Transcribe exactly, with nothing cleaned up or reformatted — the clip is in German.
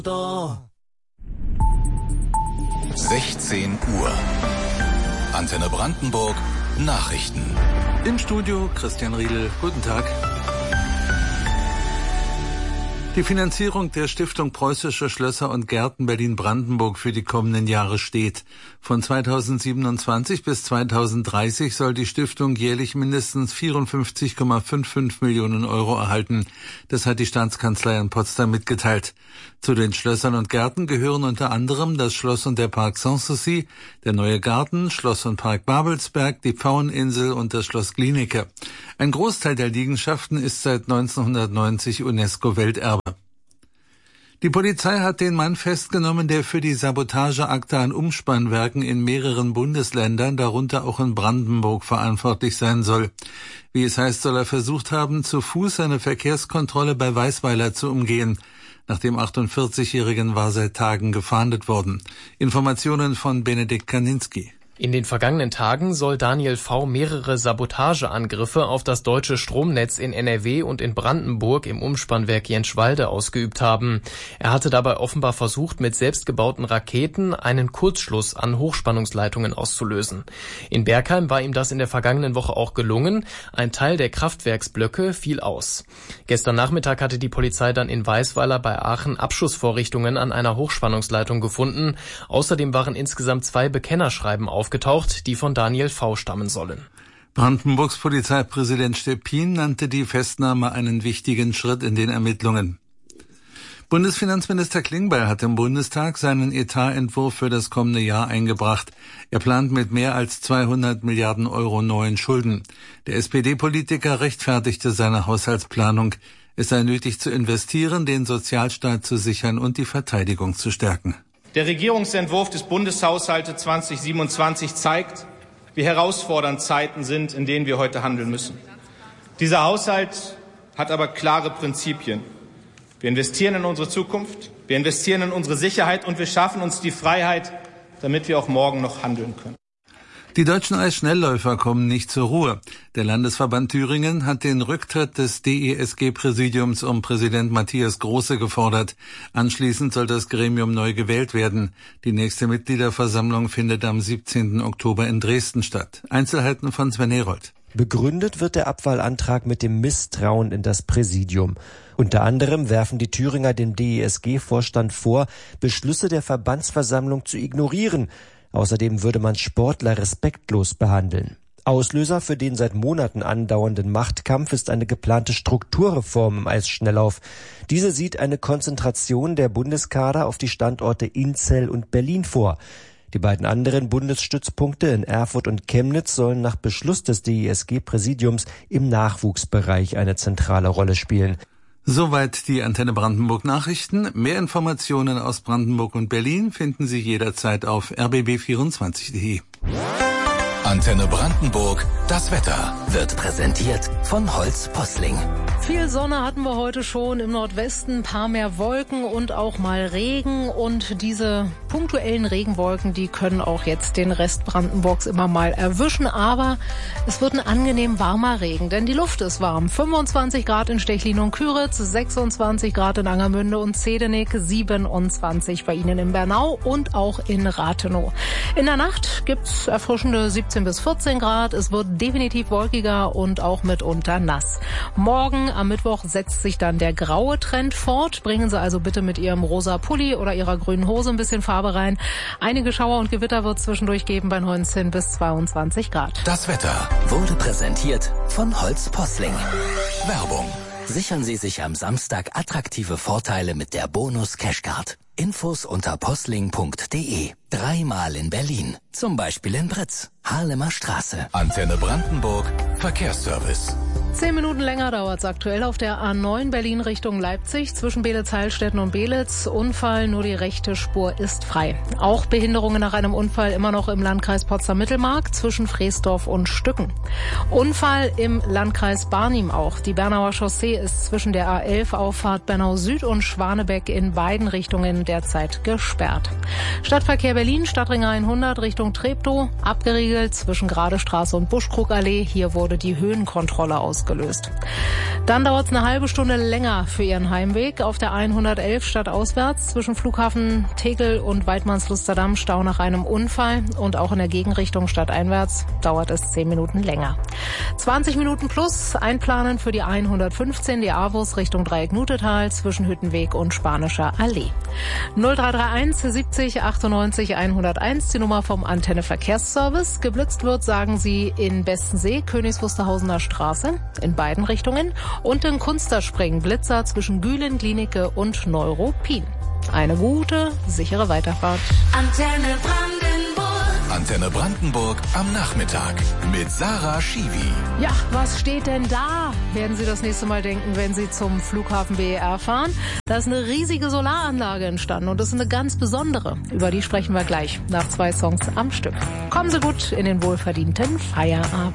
sechzehn Uhr. Antenne Brandenburg, Nachrichten. Im Studio Christian Riedel. Guten Tag. Die Finanzierung der Stiftung Preußische Schlösser und Gärten Berlin-Brandenburg für die kommenden Jahre steht. Von zweitausendsiebenundzwanzig bis zweitausenddreißig soll die Stiftung jährlich mindestens vierundfünfzig Komma fünfundfünfzig Millionen Euro erhalten. Das hat die Staatskanzlei in Potsdam mitgeteilt. Zu den Schlössern und Gärten gehören unter anderem das Schloss und der Park Sanssouci, der Neue Garten, Schloss und Park Babelsberg, die Pfaueninsel und das Schloss Glienicke. Ein Großteil der Liegenschaften ist seit neunzehnhundertneunzig UNESCO-Welterbe. Die Polizei hat den Mann festgenommen, der für die Sabotageakte an Umspannwerken in mehreren Bundesländern, darunter auch in Brandenburg, verantwortlich sein soll. Wie es heißt, soll er versucht haben, zu Fuß eine Verkehrskontrolle bei Weisweiler zu umgehen. Nach dem achtundvierzigjährigen war seit Tagen gefahndet worden. Informationen von Benedikt Kaninski. In den vergangenen Tagen soll Daniel V. mehrere Sabotageangriffe auf das deutsche Stromnetz in N R W und in Brandenburg im Umspannwerk Jenschwalde ausgeübt haben. Er hatte dabei offenbar versucht, mit selbstgebauten Raketen einen Kurzschluss an Hochspannungsleitungen auszulösen. In Bergheim war ihm das in der vergangenen Woche auch gelungen. Ein Teil der Kraftwerksblöcke fiel aus. Gestern Nachmittag hatte die Polizei dann in Weisweiler bei Aachen Abschussvorrichtungen an einer Hochspannungsleitung gefunden. Außerdem waren insgesamt zwei Bekennerschreiben aufgetaucht, die von Daniel V. stammen sollen. Brandenburgs Polizeipräsident Steppin nannte die Festnahme einen wichtigen Schritt in den Ermittlungen. Bundesfinanzminister Klingbeil hat im Bundestag seinen Etatentwurf für das kommende Jahr eingebracht. Er plant mit mehr als zweihundert Milliarden Euro neuen Schulden. Der S P D-Politiker rechtfertigte seine Haushaltsplanung. Es sei nötig zu investieren, den Sozialstaat zu sichern und die Verteidigung zu stärken. Der Regierungsentwurf des Bundeshaushaltes zweitausendsiebenundzwanzig zeigt, wie herausfordernd Zeiten sind, in denen wir heute handeln müssen. Dieser Haushalt hat aber klare Prinzipien. Wir investieren in unsere Zukunft, wir investieren in unsere Sicherheit und wir schaffen uns die Freiheit, damit wir auch morgen noch handeln können. Die deutschen Eisschnellläufer kommen nicht zur Ruhe. Der Landesverband Thüringen hat den Rücktritt des D E S G-Präsidiums um Präsident Matthias Große gefordert. Anschließend soll das Gremium neu gewählt werden. Die nächste Mitgliederversammlung findet am siebzehnten Oktober in Dresden statt. Einzelheiten von Sven Herold. Begründet wird der Abwahlantrag mit dem Misstrauen in das Präsidium. Unter anderem werfen die Thüringer dem D E S G-Vorstand vor, Beschlüsse der Verbandsversammlung zu ignorieren. Außerdem würde man Sportler respektlos behandeln. Auslöser für den seit Monaten andauernden Machtkampf ist eine geplante Strukturreform im Eisschnelllauf. Diese sieht eine Konzentration der Bundeskader auf die Standorte Inzell und Berlin vor. Die beiden anderen Bundesstützpunkte in Erfurt und Chemnitz sollen nach Beschluss des D E S G-Präsidiums im Nachwuchsbereich eine zentrale Rolle spielen. Soweit die Antenne Brandenburg Nachrichten. Mehr Informationen aus Brandenburg und Berlin finden Sie jederzeit auf r b b vierundzwanzig punkt d e. Antenne Brandenburg, das Wetter wird präsentiert von Holz Posling. Viel Sonne hatten wir heute schon im Nordwesten, ein paar mehr Wolken und auch mal Regen. Und diese punktuellen Regenwolken, die können auch jetzt den Rest Brandenburgs immer mal erwischen. Aber es wird ein angenehm warmer Regen, denn die Luft ist warm. fünfundzwanzig Grad in Stechlin und Küritz, sechsundzwanzig Grad in Angermünde und Zedenick, siebenundzwanzig bei Ihnen in Bernau und auch in Rathenow. In der Nacht gibt's erfrischende siebzehn bis vierzehn Grad. Es wird definitiv wolkiger und auch mitunter nass. Morgen am Mittwoch setzt sich dann der graue Trend fort. Bringen Sie also bitte mit Ihrem rosa Pulli oder Ihrer grünen Hose ein bisschen Farbe rein. Einige Schauer und Gewitter wird es zwischendurch geben bei neunzehn bis zweiundzwanzig Grad. Das Wetter wurde präsentiert von Holz Posling. Werbung. Sichern Sie sich am Samstag attraktive Vorteile mit der Bonus Cashcard. Infos unter posling punkt d e. Dreimal in Berlin. Zum Beispiel in Britz, Harlemer Straße. Antenne Brandenburg, Verkehrsservice. Zehn Minuten länger dauert es aktuell auf der A neun Berlin Richtung Leipzig zwischen Beelitz-Heilstätten und Belitz. Unfall, nur die rechte Spur ist frei. Auch Behinderungen nach einem Unfall immer noch im Landkreis Potsdam-Mittelmark zwischen Freesdorf und Stücken. Unfall im Landkreis Barnim auch. Die Bernauer Chaussee ist zwischen der A elf Auffahrt Bernau Süd und Schwanebeck in beiden Richtungen derzeit gesperrt. Stadtverkehr Berlin, Stadtring hundert Richtung Treptow, abgeriegelt Westernriegel zwischen Gradestraße und Buschkrugallee. Hier wurde die Höhenkontrolle ausgelöst. Dann dauert es eine halbe Stunde länger für Ihren Heimweg. Auf der hundertelf stadtauswärts zwischen Flughafen Tegel und Weidmannslusterdamm Stau nach einem Unfall. Und auch in der Gegenrichtung stadteinwärts dauert es zehn Minuten länger. zwanzig Minuten plus einplanen für die hundertfünfzehn, die Avus Richtung Dreieck-Nutetal zwischen Hüttenweg und Spanischer Allee. null drei drei eins siebzig achtundneunzig hunderteins, die Nummer vom Antenne Verkehrsservice. Geblitzt wird, sagen Sie, in Bestensee, Königs Wusterhausener Straße, in beiden Richtungen. Und in Kunsterspringen, Blitzer zwischen Gülen, Klinike und Neuruppin. Eine gute, sichere Weiterfahrt. Antenne Brandenburg. Antenne Brandenburg am Nachmittag mit Sarah Schiwi. Ja, was steht denn da, werden Sie das nächste Mal denken, wenn Sie zum Flughafen B E R fahren. Da ist eine riesige Solaranlage entstanden und das ist eine ganz besondere. Über die sprechen wir gleich nach zwei Songs am Stück. Kommen Sie gut in den wohlverdienten Feierabend.